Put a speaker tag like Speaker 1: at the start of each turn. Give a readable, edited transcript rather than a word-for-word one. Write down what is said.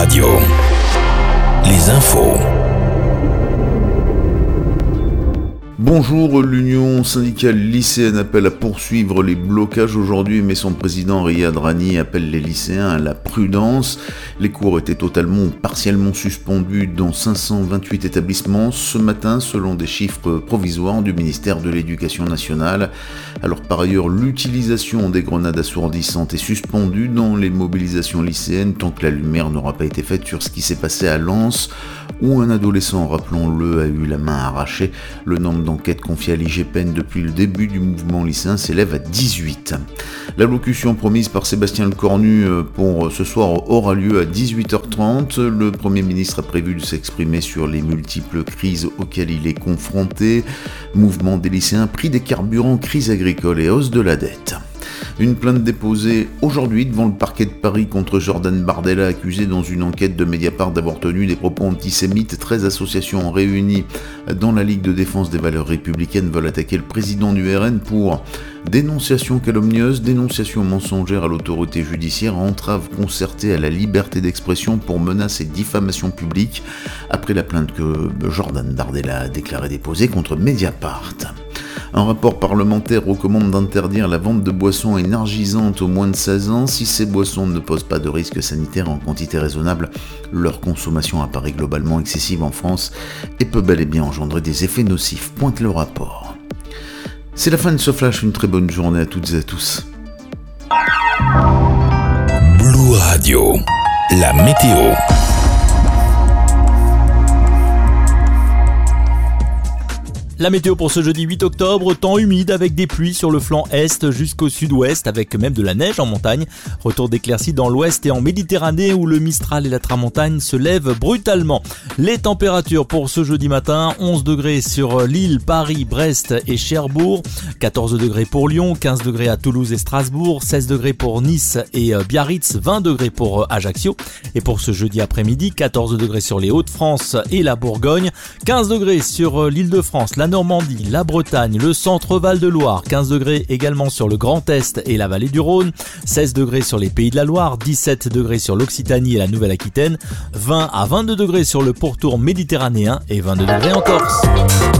Speaker 1: Radio. Les infos.
Speaker 2: Bonjour, l'Union syndicale lycéenne appelle à poursuivre les blocages aujourd'hui, mais son président Riyad Rani appelle les lycéens à la prudence. Les cours étaient totalement ou partiellement suspendus dans 528 établissements ce matin, selon des chiffres provisoires du ministère de l'Éducation nationale. Alors par ailleurs, l'utilisation des grenades assourdissantes est suspendue dans les mobilisations lycéennes tant que la lumière n'aura pas été faite sur ce qui s'est passé à Lens, où un adolescent, rappelons-le, a eu la main arrachée. Le nombre d'enquêtes confiées à l'IGPN depuis le début du mouvement lycéen s'élève à 18. L'allocution promise par Sébastien Lecornu pour ce soir aura lieu à 18h30. Le Premier ministre a prévu de s'exprimer sur les multiples crises auxquelles il est confronté. Mouvement des lycéens, prix des carburants, crise agricole et hausse de la dette. Une plainte déposée aujourd'hui devant le parquet de Paris contre Jordan Bardella, accusé dans une enquête de Mediapart d'avoir tenu des propos antisémites. 13 associations réunies dans la Ligue de défense des valeurs républicaines veulent attaquer le président du RN pour dénonciation calomnieuse, dénonciation mensongère à l'autorité judiciaire, entrave concertée à la liberté d'expression pour menaces et diffamation publique, après la plainte que Jordan Bardella a déclaré déposée contre Mediapart. Un rapport parlementaire recommande d'interdire la vente de boissons énergisantes aux moins de 16 ans. Si ces boissons ne posent pas de risque sanitaire en quantité raisonnable, leur consommation apparaît globalement excessive en France et peut bel et bien engendrer des effets nocifs, pointe le rapport. C'est la fin de ce flash, une très bonne journée à toutes et à tous.
Speaker 1: Blue Radio, la météo.
Speaker 3: La météo pour ce jeudi 8 octobre, temps humide avec des pluies sur le flanc est jusqu'au sud-ouest avec même de la neige en montagne. Retour d'éclaircies dans l'ouest et en Méditerranée où le Mistral et la tramontane se lèvent brutalement. Les températures pour ce jeudi matin, 11 degrés sur Lille, Paris, Brest et Cherbourg, 14 degrés pour Lyon, 15 degrés à Toulouse et Strasbourg, 16 degrés pour Nice et Biarritz, 20 degrés pour Ajaccio. Et pour ce jeudi après-midi, 14 degrés sur les Hauts-de-France et la Bourgogne, 15 degrés sur l'Île-de-France, la Normandie, la Bretagne, le centre Val-de-Loire, 15 degrés également sur le Grand Est et la vallée du Rhône, 16 degrés sur les Pays de la Loire, 17 degrés sur l'Occitanie et la Nouvelle-Aquitaine, 20 à 22 degrés sur le pourtour méditerranéen et 22 degrés en Corse.